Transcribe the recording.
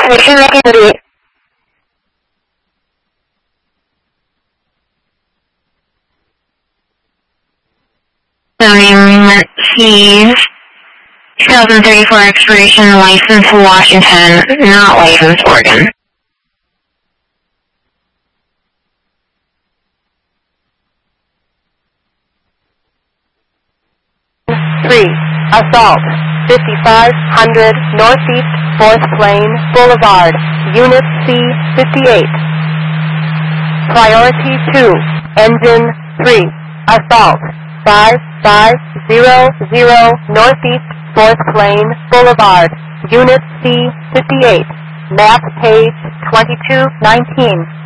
Mission activity. Mercedes 2034 expiration, license Washington, not license Oregon. Assault 5500 Northeast 4th Lane Boulevard, Unit C58. Priority 2, Engine 3. Assault 5500 Northeast 4th Lane Boulevard, Unit C58. Map page 2219.